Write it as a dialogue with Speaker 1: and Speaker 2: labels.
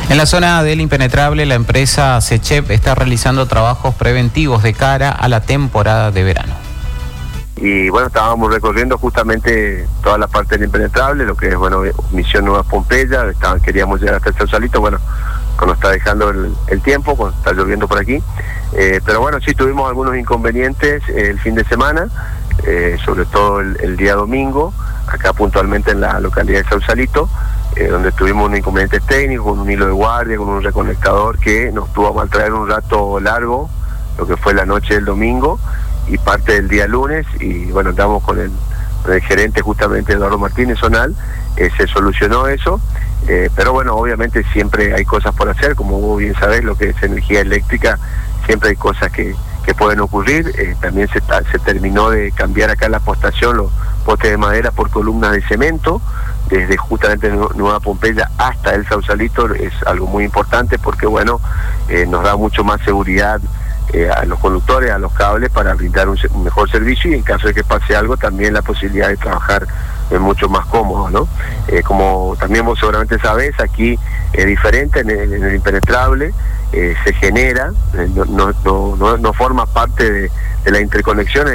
Speaker 1: En la zona del Impenetrable, la empresa Sechep está realizando trabajos preventivos de cara a la temporada de verano.
Speaker 2: Y bueno, estábamos recorriendo justamente toda la parte del Impenetrable, lo que es, bueno, Misión Nueva Pompeya, queríamos llegar hasta el Sausalito, bueno, cuando está dejando el tiempo, cuando está lloviendo por aquí. Pero bueno, sí tuvimos algunos inconvenientes el fin de semana, sobre todo el día domingo, acá puntualmente en la localidad de Sausalito, donde tuvimos un inconveniente técnico, con un hilo de guardia, con un reconectador que nos tuvo a maltraer un rato largo, lo que fue la noche del domingo y parte del día lunes, y bueno, andamos con el gerente justamente Eduardo Martínez Zonal, se solucionó eso, pero bueno, obviamente siempre hay cosas por hacer, como vos bien sabés, lo que es energía eléctrica, siempre hay cosas que pueden ocurrir. También se terminó de cambiar acá en la postación los postes de madera por columnas de cemento, desde justamente Nueva Pompeya hasta el Sausalito. Es algo muy importante porque bueno, nos da mucho más seguridad a los conductores, a los cables, para brindar un mejor servicio, y en caso de que pase algo también la posibilidad de trabajar es mucho más cómodo, ¿no? Como también vos seguramente sabés, aquí es diferente, en el Impenetrable se genera, no forma parte de la interconexión.